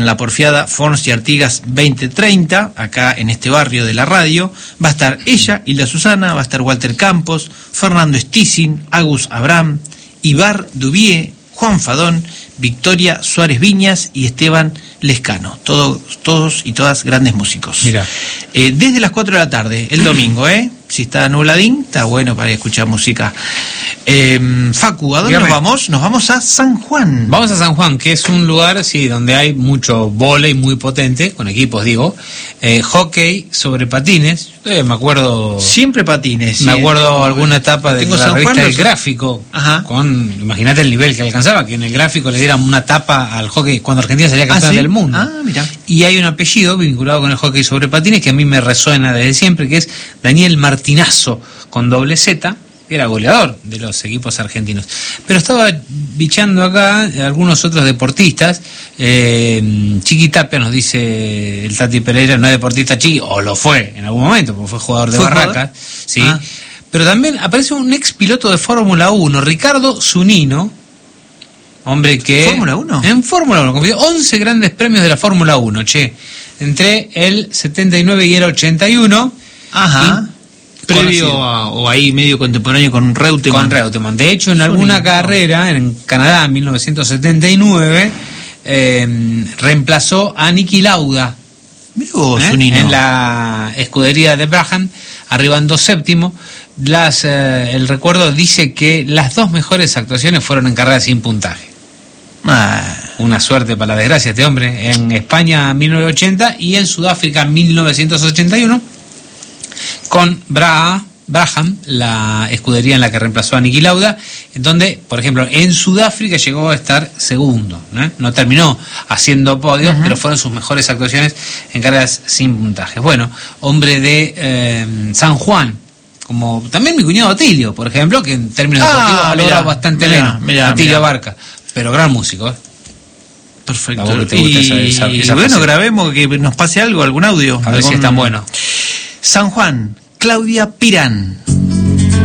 En la porfiada Forns y Artigas 2030, acá en este barrio de la radio, va a estar ella, Hilda Susana, va a estar Walter Campos, Fernando Stissin, Agus Abraham, Ibar Dubié, Juan Fadón, Victoria Suárez Viñas y Esteban Lescano, todos y todas grandes músicos. Mira. Desde las 4 de la tarde, el domingo, si está nubladín, está bueno para escuchar música. Facu, ¿a dónde nos vamos? Nos vamos a San Juan. Vamos a San Juan, que es un lugar, sí, donde hay mucho vóley muy potente, con equipos, digo, hockey sobre patines. Me acuerdo... Siempre patines. Me acuerdo alguna etapa de la revista El Gráfico. Ajá. Imagínate el nivel que alcanzaba, que en el Gráfico le dieran una tapa al hockey cuando Argentina salía campeón del mundo. Mira. Y hay un apellido vinculado con el hockey sobre patines que a mí me resuena desde siempre, que es Daniel Martinazo, con doble Z, que era goleador de los equipos argentinos. Pero estaba bichando acá algunos otros deportistas. Chiqui Tapia, nos dice el Tati Pereira, no es deportista Chiqui, o lo fue en algún momento, porque fue jugador de Barracas. Sí. Pero también aparece un ex piloto de Fórmula 1, Ricardo Zunino, hombre que... ¿Fórmula 1? En Fórmula 1, compitió 11 grandes premios de la Fórmula 1, entre el 79 y el 81. Ajá. Previo o ahí medio contemporáneo con Reutemann. Con Reutemann. De hecho, en alguna carrera en Canadá en 1979 reemplazó a Niki Lauda. Mirá vos, Zunino. En la escudería de Brabham, arribando séptimo. El recuerdo dice que las dos mejores actuaciones fueron en carreras sin puntaje. Una suerte para la desgracia este hombre. En España en 1980 y en Sudáfrica en 1981 con Brabham, la escudería en la que reemplazó a Niki Lauda, donde, por ejemplo, en Sudáfrica llegó a estar segundo, no terminó haciendo podios, pero fueron sus mejores actuaciones en carreras sin puntaje. Bueno, hombre de San Juan, como también mi cuñado Atilio, por ejemplo, que en términos deportivos ha logrado bastante menos. Atilio Abarca, pero gran músico. Perfecto. Y bueno, grabemos que nos pase algo, algún audio. A ver si es tan bueno. San Juan, Claudia Pirán.